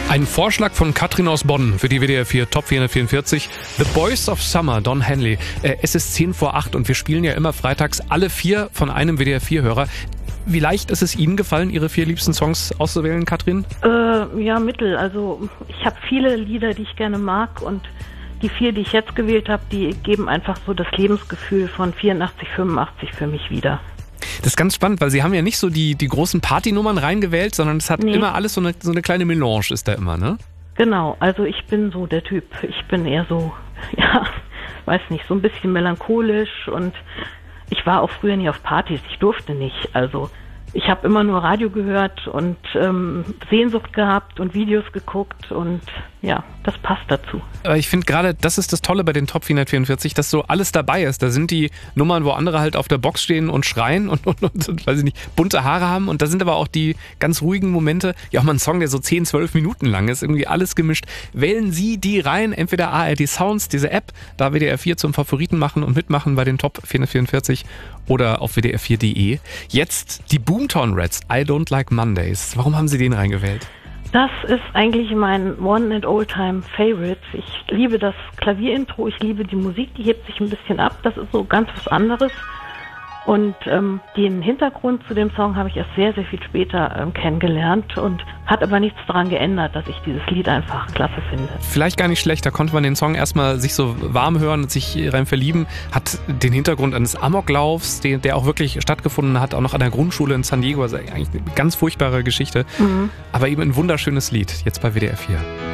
Ein Vorschlag von Katrin aus Bonn für die WDR 4 Top 444. The Boys of Summer, Don Henley. Es ist 7:50 und wir spielen ja immer freitags alle 4 von einem WDR 4-Hörer. Wie leicht ist es Ihnen gefallen, Ihre 4 liebsten Songs auszuwählen, Katrin? Ja, mittel. Also ich habe viele Lieder, die ich gerne mag, und die 4, die ich jetzt gewählt habe, die geben einfach so das Lebensgefühl von 84, 85 für mich wieder. Das ist ganz spannend, weil Sie haben ja nicht so die großen Partynummern reingewählt, sondern es hat immer alles so eine kleine Melange ist da immer, ne? Genau, also ich bin so der Typ. Ich bin eher so, ja, weiß nicht, so ein bisschen melancholisch, und ich war auch früher nie auf Partys, ich durfte nicht, also ich habe immer nur Radio gehört und Sehnsucht gehabt und Videos geguckt, und ja, das passt dazu. Aber ich finde gerade, das ist das Tolle bei den Top 444, dass so alles dabei ist. Da sind die Nummern, wo andere halt auf der Box stehen und schreien und weiß ich nicht, bunte Haare haben, und da sind aber auch die ganz ruhigen Momente. Ja, auch mal ein Song, der so 10, 12 Minuten lang ist, irgendwie alles gemischt. Wählen Sie die rein, entweder ARD Sounds, diese App, da WDR 4 zum Favoriten machen und mitmachen bei den Top 444, oder auf WDR4.de. Jetzt die Boomtown Rats, I Don't Like Mondays. Warum haben Sie den reingewählt? Das ist eigentlich mein One and All Time Favorite. Ich liebe das Klavierintro, ich liebe die Musik, die hebt sich ein bisschen ab, das ist so ganz was anderes. Und den Hintergrund zu dem Song habe ich erst sehr, sehr viel später kennengelernt, und hat aber nichts daran geändert, dass ich dieses Lied einfach klasse finde. Vielleicht gar nicht schlecht, da konnte man den Song erstmal sich so warm hören und sich rein verlieben. Hat den Hintergrund eines Amoklaufs, der auch wirklich stattgefunden hat, auch noch an der Grundschule in San Diego. Also eigentlich eine ganz furchtbare Geschichte, aber eben ein wunderschönes Lied, jetzt bei WDR 4.